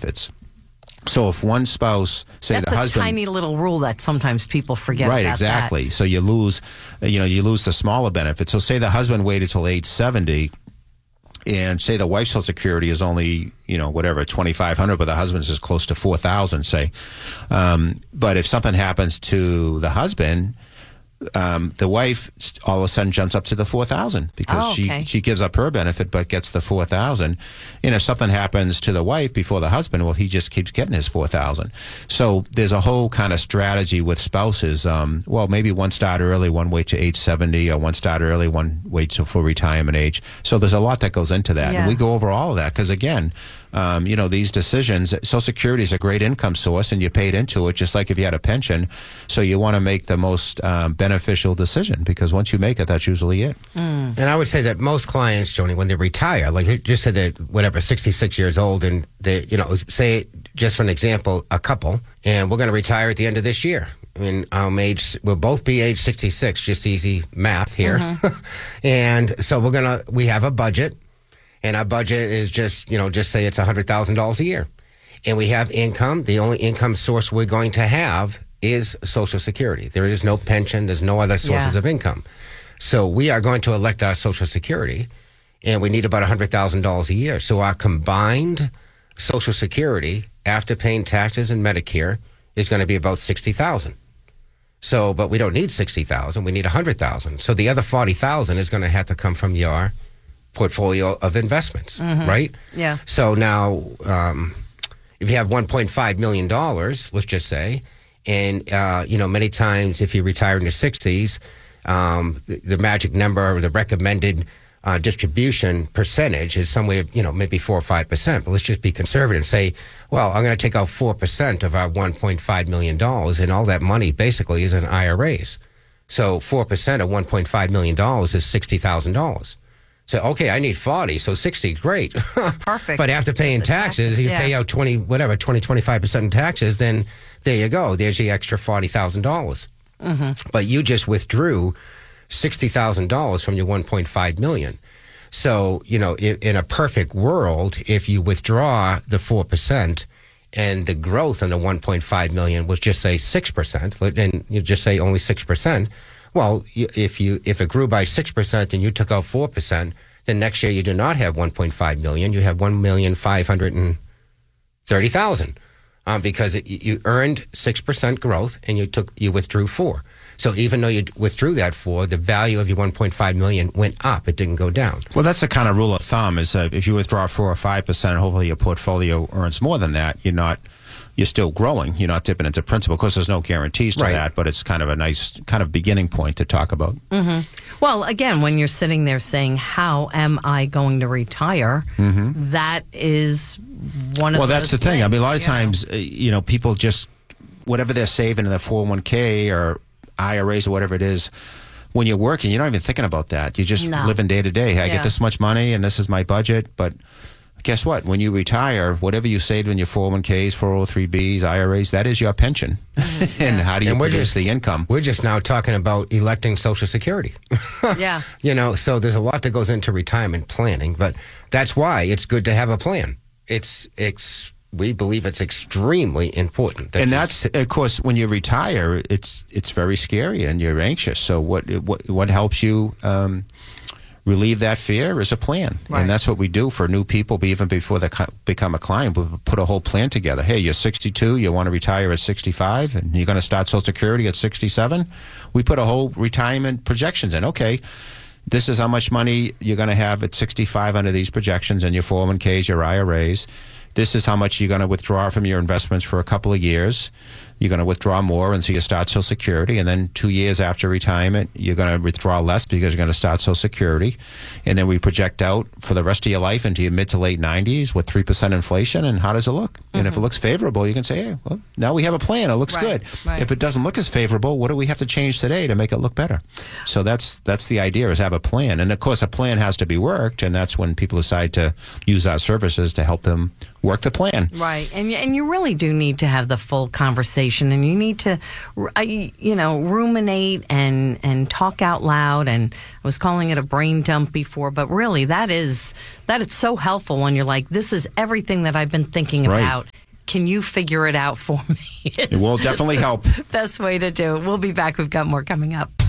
benefits. So if one spouse, say That's the husband, a tiny little rule that sometimes people forget right, about exactly. that. So you lose the smaller benefits. So say the husband waited till age 70, and say the wife's Social Security is only, whatever, $2,500, but the husband's is close to $4,000, say. But if something happens to the husband, the wife all of a sudden jumps up to the $4,000 because she gives up her benefit but gets the $4,000. And if something happens to the wife before the husband, well, he just keeps getting his $4,000. So there's a whole kind of strategy with spouses. Maybe one start early, one wait to age 70, or one start early, one wait till full retirement age. So there's a lot that goes into that. Yeah. And we go over all of that because, again, these decisions, Social Security is a great income source and you paid into it just like if you had a pension. So you want to make the most beneficial decision because once you make it, that's usually it. And I would say that most clients, Joni, when they retire, like you just said that, 66 years old, and they, say, just for an example, a couple, and we're going to retire at the end of this year. I mean, we'll both be age 66, just easy math here. And so we have a budget. And our budget is just say it's $100,000 a year. And we have income. The only income source we're going to have is Social Security. There is no pension. There's no other sources of income. So we are going to elect our Social Security, and we need about $100,000 a year. So our combined Social Security, after paying taxes and Medicare, is going to be about $60,000. So, but we don't need $60,000. We need $100,000. So the other $40,000 is going to have to come from your portfolio of investments, right? Yeah. So now, if you have $1.5 million, let's just say, and, many times if you retire in your 60s, the magic number or the recommended distribution percentage is somewhere, maybe 4 or 5%. But let's just be conservative and say, well, I'm going to take out 4% of our $1.5 million, and all that money basically is in IRAs. So 4% of $1.5 million is $60,000. So, okay, I need 40, so 60, great. Perfect. But after paying taxes, you pay out 25% in taxes, then there you go. There's your extra $40,000. But you just withdrew $60,000 from your $1.5 million. So, in a perfect world, if you withdraw the 4% and the growth on the $1.5 million was just say 6%, and you just say only 6%, well, if it grew by 6% and you took out 4%, then next year you do not have 1.5 million. You have 1,530,000 because you earned 6% growth and you withdrew 4. So even though you withdrew that 4, the value of your 1.5 million went up. It didn't go down. Well, that's the kind of rule of thumb is if you withdraw 4 or 5%, hopefully your portfolio earns more than that. You're still growing. You're not dipping into principal. Of course, there's no guarantees to that, but it's kind of a nice kind of beginning point to talk about. Well, again, when you're sitting there saying, how am I going to retire? That is one of Well, that's the thing. things, I mean, a lot of times, people just, whatever they're saving in their 401k or IRAs or whatever it is, when you're working, you're not even thinking about that. You're just living day to day. Hey, I get this much money and this is my budget, but guess what? When you retire, whatever you saved in your 401ks, 403bs, IRAs, that is your pension. And how do you produce the income? We're just now talking about electing Social Security. So there's a lot that goes into retirement planning, but that's why it's good to have a plan. We believe it's extremely important. And that's, of course, when you retire, it's very scary and you're anxious. So what helps you relieve that fear is a plan. And that's what we do for new people, but even before they become a client. We put a whole plan together. Hey, you're 62, you want to retire at 65, and you're going to start Social Security at 67. We put a whole retirement projections in. Okay, this is how much money you're going to have at 65 under these projections in your 401ks, your IRAs. This is how much you're going to withdraw from your investments for a couple of years. You're going to withdraw more, and so you start Social Security. And then 2 years after retirement, you're going to withdraw less because you're going to start Social Security. And then we project out for the rest of your life into your mid to late 90s with 3% inflation. And how does it look? And if it looks favorable, you can say, hey, well, now we have a plan. It looks good. If it doesn't look as favorable, what do we have to change today to make it look better? So that's the idea, is have a plan. And, of course, a plan has to be worked, and that's when people decide to use our services to help them work the plan. Right. And you really do need to have the full conversation conversation, and you need to, ruminate and talk out loud. And I was calling it a brain dump before, but really that is so helpful when you're like, this is everything that I've been thinking Right. about. Can you figure it out for me? It will definitely help. Best way to do it. We'll be back. We've got more coming up.